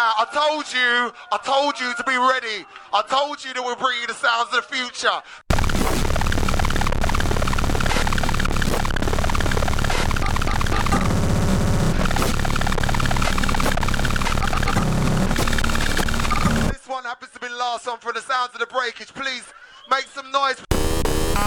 I told you to be ready. I told you that we're bringing the sounds of the future. This one happens to be the last one for the sounds of the breakage. Please make some noise.